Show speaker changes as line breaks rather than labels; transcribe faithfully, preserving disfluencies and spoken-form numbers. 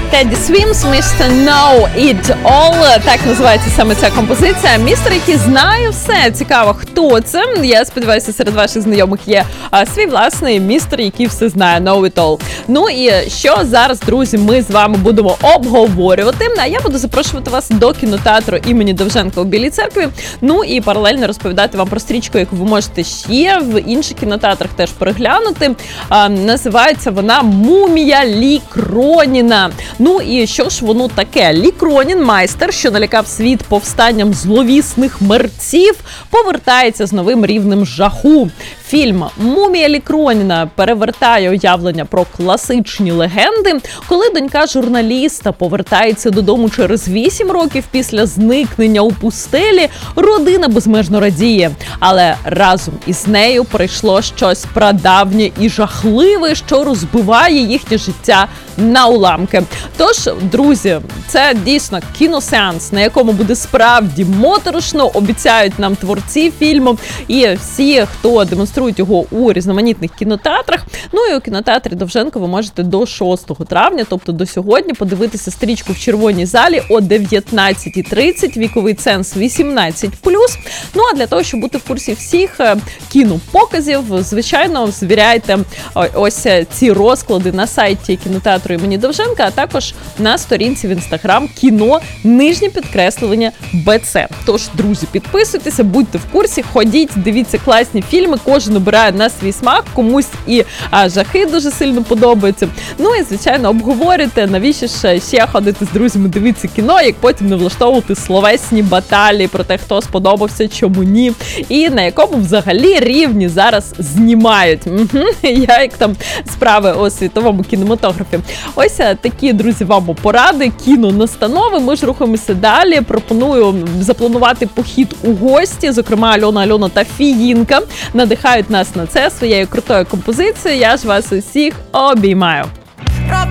Teddy Swims, містер Know It All. Так називається саме ця композиція. Містер, який знає все. Цікаво, хто це. Я сподіваюся, серед ваших знайомих є а, свій власний містер, який все знає. Know It All. Ну і що зараз, друзі, ми з вами будемо обговорювати. А я буду запрошувати вас до кінотеатру імені Довженка у Білій Церкві. Ну і паралельно розповідати вам про стрічку, яку ви можете ще в інших кінотеатрах теж переглянути. А, називається вона «Мумія Лі Кроніна». Ну і що ж воно таке? Лі Кронін, майстер, що налякав світ повстанням зловісних мерців, повертається з новим рівнем жаху. Фільм «Мумія Лі Кроніна» перевертає уявлення про класичні легенди, коли донька журналіста повертається додому через вісім років після зникнення у пустелі, родина безмежно радіє. Але разом із нею прийшло щось прадавнє і жахливе, що розбиває їхнє життя на уламки. Тож, друзі, це дійсно кіносеанс, на якому буде справді моторошно, обіцяють нам творці фільму і всі, хто демонструють його у різноманітних кінотеатрах. Ну і у кінотеатрі Довженко ви можете до шостого травня, тобто до сьогодні, подивитися стрічку в червоній залі о дев'ятнадцятій тридцять, віковий ценз вісімнадцять плюс. Ну а для того, щоб бути в курсі всіх кінопоказів, звичайно, звіряйте ось ці розклади на сайті кінотеатру імені Довженка, а також на сторінці в інстаграм кіно, нижнє підкреслення БЦ. Тож, друзі, підписуйтеся, будьте в курсі, ходіть, дивіться класні фільми, кожен обирає на свій смак, комусь і а, жахи дуже сильно подобаються. Ну і, звичайно, обговорюйте, навіщо ж ще ходити з друзями, дивитися кіно, як потім не влаштовувати словесні баталії про те, хто сподобався, чому ні, і на якому взагалі рівні зараз знімають. Угу. Як там справи у світовому кінематографі. Ось такі, друзі, вам поради, кінонастанови. Ми ж рухаємося далі. Пропоную запланувати похід у гості. Зокрема, Альона Альона та Фіїнка надихають нас на це своєю крутою композицією. Я ж вас усіх обіймаю.